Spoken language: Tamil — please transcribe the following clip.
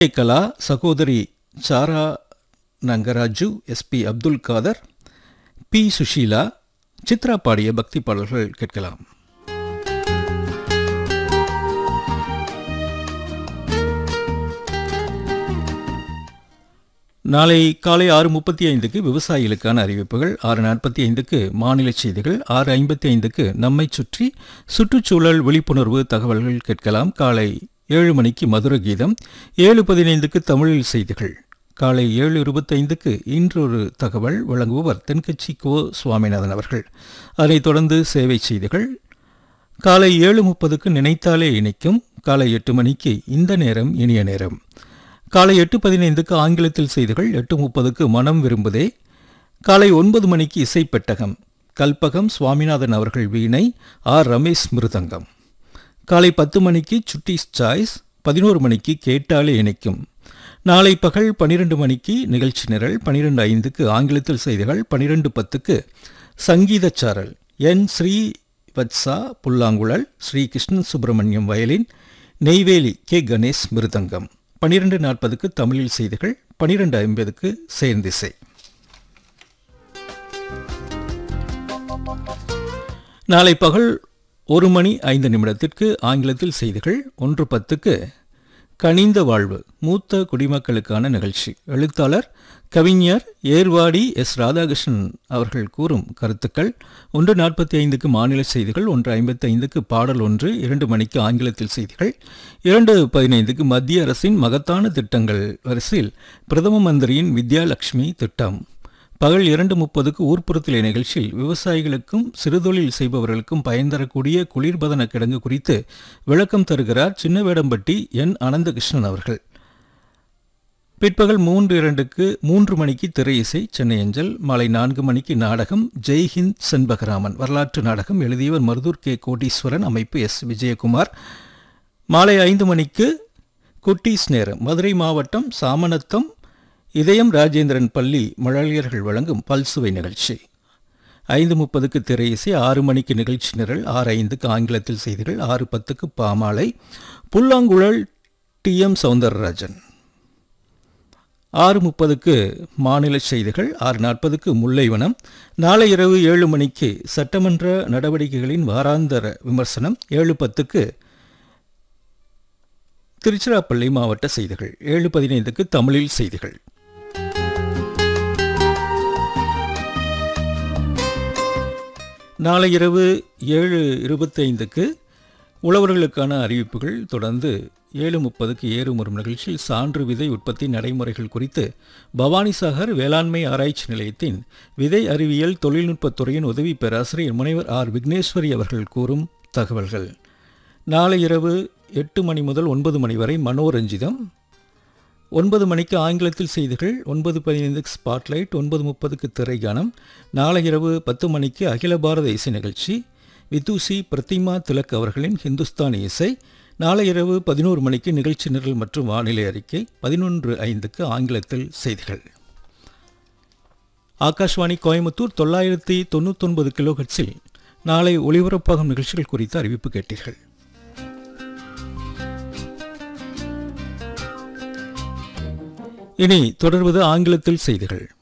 கலா, சகோதரி சாரா நங்கராஜு, எஸ்பி அப்துல் காதர், பி சுஷீலா, சித்ரா பாடிய பக்தி பாடல்கள் கேட்கலாம். நாளை காலை 6:35க்கு விவசாயிகளுக்கான அறிவிப்புகள், 6:45க்கு மாநில செய்திகள், 6:55க்கு நம்மை சுற்றி சுற்றுச்சூழல் விழிப்புணர்வு தகவல்கள் கேட்கலாம். காலை 7 மணிக்கு மதுர கீதம், 7:15க்கு தமிழில் செய்திகள், காலை 7:25க்கு இன்றொரு தகவல் வழங்குபவர் தென்கட்சி கோ சுவாமிநாதன் அவர்கள். அதனைத் தொடர்ந்து சேவை செய்திகள், காலை 7:30க்கு நினைத்தாலே இணைக்கும், காலை 8 மணிக்கு இந்த நேரம் இனிய நேரம், காலை 8:15க்கு ஆங்கிலத்தில் செய்திகள், 8:30க்கு மனம் விரும்புதே, காலை 9 மணிக்கு இசைப்பெட்டகம், கல்பகம் சுவாமிநாதன் அவர்கள் வீணை, ஆர் ரமேஷ் மிருதங்கம், காலை 10 மணிக்கு சுட்டீஸ் சாய்ஸ், 11 மணிக்கு கேட்டாலே இணைக்கும், நாளை பகல் 12 மணிக்கு நிகழ்ச்சி நிரல், 12:05க்கு ஆங்கிலத்தில் செய்திகள், 12:10க்கு சங்கீத சாரல், என் ஸ்ரீ வத்சா புல்லாங்குழல், ஸ்ரீ கிருஷ்ணன் சுப்பிரமணியம் வயலின், நெய்வேலி கே கணேஷ் மிருதங்கம், 12:40க்கு தமிழில் செய்திகள், 12:50க்கு சேர்ந்திசை. நாளை பகல் 1:05 ஆங்கிலத்தில் செய்திகள், 1:10க்கு கனிந்த வாழ்வு மூத்த குடிமக்களுக்கான நிகழ்ச்சி, எழுத்தாளர் கவிஞர் ஏர்வாடி எஸ் ராதாகிருஷ்ணன் அவர்கள் கூறும் கருத்துக்கள், 1:45க்கு மாநில செய்திகள், 1:55க்கு பாடல் ஒன்று, 2 மணிக்கு ஆங்கிலத்தில் செய்திகள், 2:15க்கு மத்திய அரசின் மகத்தான திட்டங்கள் வரிசையில் பிரதம மந்திரியின் வித்யாலட்சுமி திட்டம், பகல் 2:30க்கு ஊர்ப்புறத்திலே நிகழ்ச்சியில் விவசாயிகளுக்கும் சிறுதொழில் செய்பவர்களுக்கும் பயன் தரக்கூடிய குளிர்பதன கிடங்கு குறித்து விளக்கம் தருகிறார் சின்னவேடம்பட்டி என் அனந்தகிருஷ்ணன் அவர்கள். பிற்பகல் 3 மணிக்கு திரை இசை சென்னை அஞ்சல், மாலை 4 மணிக்கு நாடகம் ஜெய்ஹிந்த் செண்பகராமன், வரலாற்று நாடகம், எழுதியவர் மருதூர் கே கோட்டீஸ்வரன், அமைப்பு எஸ் விஜயகுமார். மாலை 5 மணிக்கு குட்டீஸ் நேரம், மதுரை மாவட்டம் சாமநத்தம் இதயம் ராஜேந்திரன் பள்ளி மழலையர்கள் வழங்கும் பல்சுவை நிகழ்ச்சி, 5:30க்கு திரை இசை, 6 மணிக்கு நிகழ்ச்சி நிரல், 6:05க்கு ஆங்கிலத்தில் செய்திகள், 6:10க்கு பாமாலை புல்லாங்குழல் டி.எம். சௌந்தரராஜன், 6:30க்கு மாநில செய்திகள், 6:40க்கு முல்லைவனம். நாளை இரவு 7 மணிக்கு சட்டமன்ற நடவடிக்கைகளின் வாராந்தர விமர்சனம், 7:10க்கு திருச்சிராப்பள்ளி மாவட்ட செய்திகள், 7:15க்கு தமிழில் செய்திகள். நாளை இரவு 7:25க்கு உழவர்களுக்கான அறிவிப்புகள், தொடர்ந்து 7:30க்கு ஏறுமுறும் நிகழ்ச்சியில் சான்று விதை உற்பத்தி நடைமுறைகள் குறித்து பவானிசாகர் வேளாண்மை ஆராய்ச்சி நிலையத்தின் விதை அறிவியல் தொழில்நுட்பத்துறையின் உதவி பேராசிரியர் முனைவர் ஆர் விக்னேஸ்வரி அவர்கள் கூறும் தகவல்கள். நாளை இரவு 8 மணி முதல் 9 மணி வரை மனோரஞ்சிதம், 9 மணிக்கு ஆங்கிலத்தில் செய்திகள், 9:15க்கு ஸ்பாட்லைட், 9:30க்கு திரைகானம். நாளை இரவு 10 மணிக்கு அகில பாரத இசை நிகழ்ச்சி, விதுசி பிரதிமா திலக் அவர்களின் ஹிந்துஸ்தானி இசை. நாளை இரவு 11 மணிக்கு நிகழ்ச்சி நிரல் மற்றும் வானிலை அறிக்கை, 11:05க்கு ஆங்கிலத்தில் செய்திகள். ஆகாஷ்வாணி கோயம்புத்தூர் 999 கிலோஹெர்ட்ஸில் நாளை ஒளிபரப்பாகும் நிகழ்ச்சிகள் குறித்த அறிவிப்பு கேட்டீர்கள். இனி தொடர்வது ஆங்கிலத்தில் செய்திகள்.